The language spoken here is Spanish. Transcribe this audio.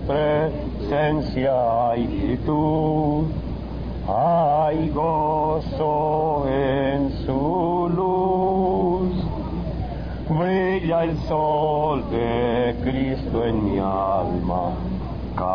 presencia hay virtud, hay gozo en su luz. Brilla el sol de Cristo en mi alma,